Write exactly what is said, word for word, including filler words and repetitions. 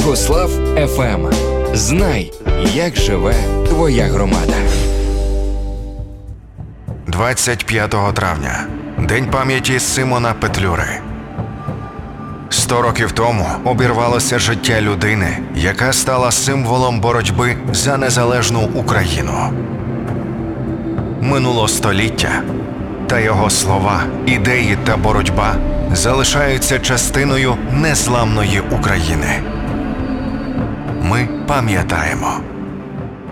Богослав еф ем. Знай, як живе твоя громада. двадцять п'ятого травня. День пам'яті Симона Петлюри. Сто років тому обірвалося життя людини, яка стала символом боротьби за незалежну Україну. Минуло століття, та його слова, ідеї та боротьба залишаються частиною незламної України. Ми пам'ятаємо.